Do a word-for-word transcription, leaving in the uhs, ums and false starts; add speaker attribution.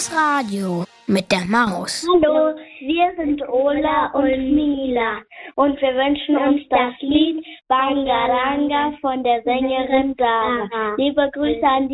Speaker 1: das Radio mit der Maus.
Speaker 2: Hallo, wir sind Ola und Mila und wir wünschen uns das Lied Bangaranga von der Sängerin Sarah. Liebe Grüße an die